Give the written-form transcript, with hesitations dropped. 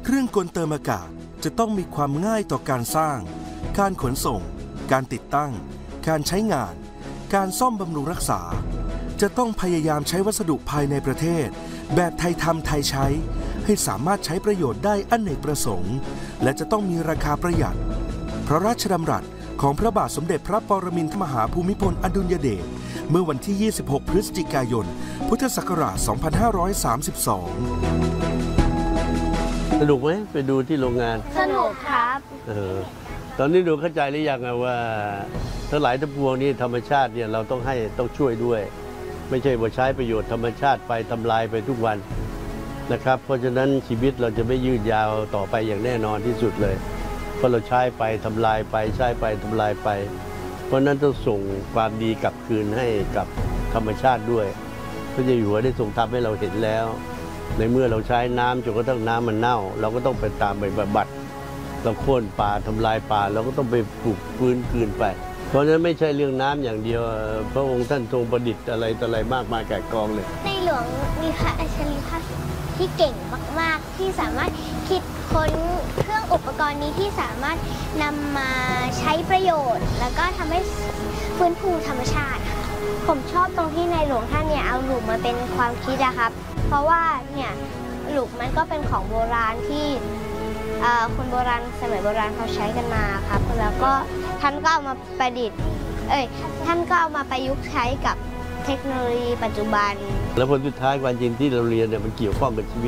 เครื่องกลเติมอากาศจะต้องมีความง่ายต่อการสร้าง การขนส่ง การติดตั้ง การใช้งาน การซ่อมบำรุงรักษา จะต้องพยายามใช้วัสดุภายในประเทศแบบไทยทำไทยใช้ให้สามารถใช้ประโยชน์ได้อเนกประสงค์และจะต้องมีราคาประหยัดพระราชดำรัสของพระบาทสมเด็จพระปรมินทรมหาภูมิพลอดุลยเดชเมื่อวันที่ 26 พฤศจิกายน พุทธศักราช 2532 สนุกไหมไปดูที่โรงงานสนุกครับตอนนี้ดูเข้าใจหรือยังว่าทั้งหลายทั้งปวงนี้ธรรมชาติเนี่ยเราต้องช่วยด้วยไม่ใช่ว่าใช้ประโยชน์ธรรมชาติไปทำลายไปทุกวันนะครับเพราะฉะนั้นชีวิตเราจะไม่ยืดยาวต่อไปอย่างแน่นอนที่สุดเลยเพราะเราใช้ไปทำลายไปใช้ไปทำลายไปเพราะนั้นต้องส่งความดีกลับคืนให้กับธรรมชาติด้วยพระเจ้าอยู่หัวได้ทรงทำให้เราเห็นแล้วในเมื่อเราใช้น้ำจนกระทั่งน้ำมันเน่าเราก็ต้องไปตามไปบำบัดเราโค่นป่าทำลายป่าเราก็ต้องไปปลูกฟื้นคืนไปเพราะฉะนั้นไม่ใช่เรื่องน้ำอย่างเดียวพระองค์ท่านทรงประดิษฐ์อะไรต่ออะไรมากมายแก่กองเลยในหลวงมีพระอัจฉริยะที่เก่งมากๆที่สามารถคิดค้นเครื่องอุปกรณ์นี้ที่สามารถนำมาใช้ประโยชน์แล้วก็ทำให้ฟื้นฟูธรรมชาติค่ะผมชอบตรงที่ในหลวงท่านเนี่ยเอาหลุมมาเป็นความคิดนะครับเพราะว่าเนี่ยหลุมมันก็เป็นของโบราณที่คนโบราณสมัยโบราณเขาใช้กันมาครับแล้วก็ท่านก็เอามาประดิษฐ์ท่านก็เอามาประยุกต์ใช้กับเทคโนโลยีปัจจุบันแล้วผลสุดท้ายความจริงที่เราเรียนเนี่ยมันเกี่ยวข้องกับชีวิต